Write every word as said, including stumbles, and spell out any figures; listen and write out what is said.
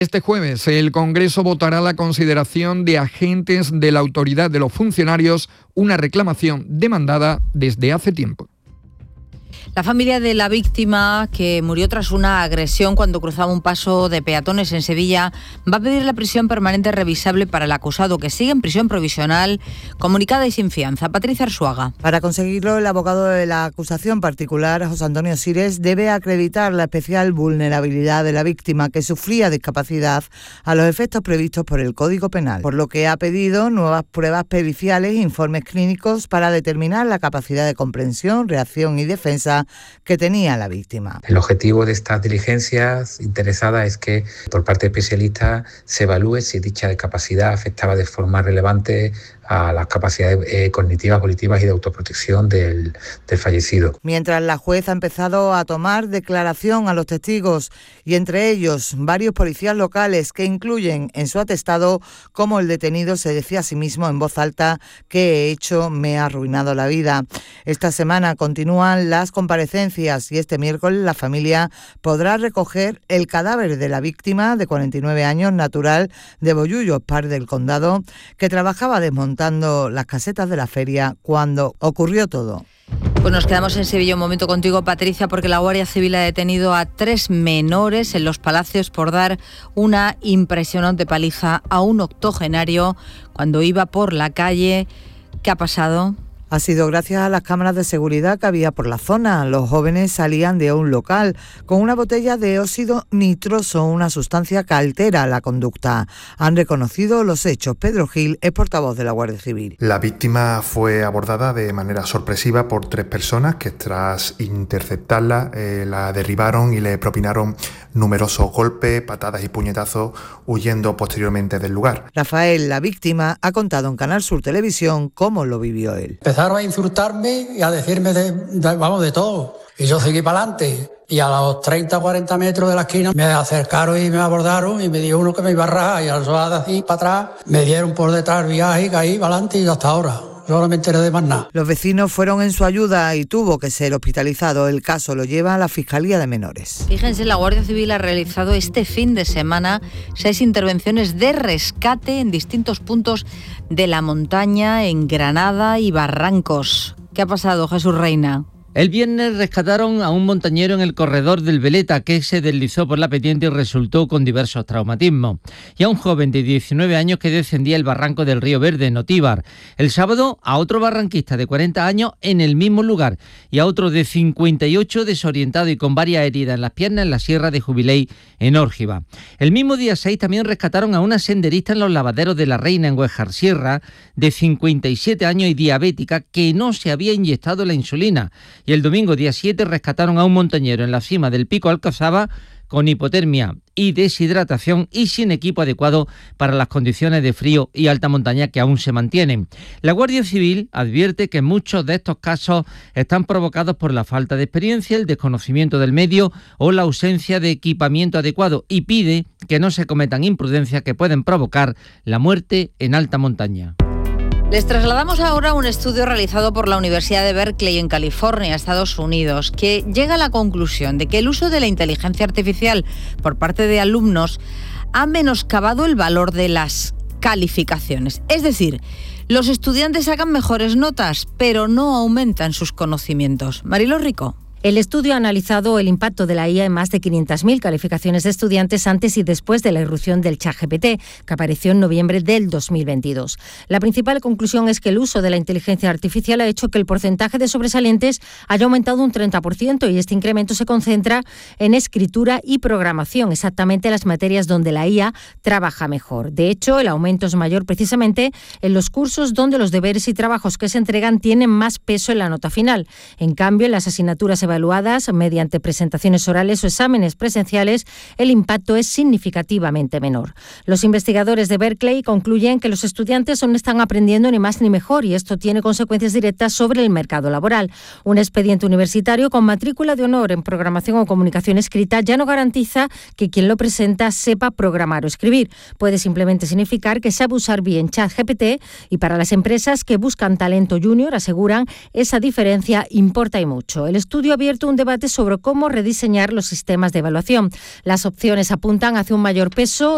Este jueves el Congreso votará la consideración de agentes de la autoridad de los funcionarios, una reclamación demandada desde hace tiempo. La familia de la víctima, que murió tras una agresión cuando cruzaba un paso de peatones en Sevilla, va a pedir la prisión permanente revisable para el acusado, que sigue en prisión provisional, comunicada y sin fianza. Patricia Arzuaga. Para conseguirlo, el abogado de la acusación particular, José Antonio Sires, debe acreditar la especial vulnerabilidad de la víctima, que sufría discapacidad a los efectos previstos por el Código Penal, por lo que ha pedido nuevas pruebas periciales e informes clínicos para determinar la capacidad de comprensión, reacción y defensa que tenía la víctima. El objetivo de estas diligencias interesadas es que por parte de especialistas se evalúe si dicha discapacidad afectaba de forma relevante a las capacidades eh, cognitivas, volitivas y de autoprotección del, del fallecido. Mientras la juez ha empezado a tomar declaración a los testigos y entre ellos varios policías locales que incluyen en su atestado cómo el detenido se decía a sí mismo en voz alta: ¿qué he hecho? Me ha arruinado la vida. Esta semana continúan las comparecencias y este miércoles la familia podrá recoger el cadáver de la víctima de cuarenta y nueve años, natural de Bollullos, Par del Condado, que trabajaba desmontando las casetas de la feria cuando ocurrió todo. Pues nos quedamos en Sevilla un momento contigo, Patricia, porque la Guardia Civil ha detenido a tres menores en Los Palacios por dar una impresionante paliza a un octogenario cuando iba por la calle. ¿Qué ha pasado? Ha sido gracias a las cámaras de seguridad que había por la zona. Los jóvenes salían de un local con una botella de óxido nitroso, una sustancia que altera la conducta. Han reconocido los hechos. Pedro Gil es portavoz de la Guardia Civil. La víctima fue abordada de manera sorpresiva por tres personas que, tras interceptarla, eh, la derribaron y le propinaron numerosos golpes, patadas y puñetazos, huyendo posteriormente del lugar. Rafael, la víctima, ha contado en Canal Sur Televisión cómo lo vivió él. Empezaron a insultarme y a decirme, de, de, vamos, de todo. Y yo seguí para adelante. Y a los treinta o cuarenta metros de la esquina me acercaron y me abordaron y me dio uno que me iba a rajar. Y al soldado así para atrás me dieron por detrás el viaje y caí para adelante y hasta ahora. Yo no me enteré de más nada. Los vecinos fueron en su ayuda y tuvo que ser hospitalizado. El caso lo lleva a la Fiscalía de Menores. Fíjense, la Guardia Civil ha realizado este fin de semana seis intervenciones de rescate en distintos puntos de la montaña, en Granada y Barrancos. ¿Qué ha pasado, Jesús Reina? El viernes rescataron a un montañero en el corredor del Veleta, que se deslizó por la pendiente y resultó con diversos traumatismos, y a un joven de diecinueve años que descendía el barranco del Río Verde, en Otíbar. El sábado a otro barranquista de cuarenta años en el mismo lugar y a otro de cincuenta y ocho desorientado y con varias heridas en las piernas en la Sierra de Jubiley, en Órgiva. El mismo día seis también rescataron a una senderista en los lavaderos de la Reina, en Huejar Sierra, de cincuenta y siete años y diabética, que no se había inyectado la insulina. Y el domingo día siete rescataron a un montañero en la cima del Pico Alcazaba con hipotermia y deshidratación y sin equipo adecuado para las condiciones de frío y alta montaña que aún se mantienen. La Guardia Civil advierte que muchos de estos casos están provocados por la falta de experiencia, el desconocimiento del medio o la ausencia de equipamiento adecuado, y pide que no se cometan imprudencias que pueden provocar la muerte en alta montaña. Les trasladamos ahora a un estudio realizado por la Universidad de Berkeley en California, Estados Unidos, que llega a la conclusión de que el uso de la inteligencia artificial por parte de alumnos ha menoscabado el valor de las calificaciones. Es decir, los estudiantes sacan mejores notas, pero no aumentan sus conocimientos. Marilo Rico. El estudio ha analizado el impacto de la I A en más de quinientas mil calificaciones de estudiantes antes y después de la irrupción del ChatGPT, que apareció en noviembre del dos mil veintidós. La principal conclusión es que el uso de la inteligencia artificial ha hecho que el porcentaje de sobresalientes haya aumentado un treinta por ciento, y este incremento se concentra en escritura y programación, exactamente las materias donde la I A trabaja mejor. De hecho, el aumento es mayor precisamente en los cursos donde los deberes y trabajos que se entregan tienen más peso en la nota final. En cambio, en las asignaturas evaluadas mediante presentaciones orales o exámenes presenciales, el impacto es significativamente menor. Los investigadores de Berkeley concluyen que los estudiantes no están aprendiendo ni más ni mejor, y esto tiene consecuencias directas sobre el mercado laboral. Un expediente universitario con matrícula de honor en programación o comunicación escrita ya no garantiza que quien lo presenta sepa programar o escribir. Puede simplemente significar que sabe usar bien ChatGPT, y para las empresas que buscan talento junior, aseguran, esa diferencia importa y mucho. El estudio ha abierto un debate sobre cómo rediseñar los sistemas de evaluación. Las opciones apuntan hacia un mayor peso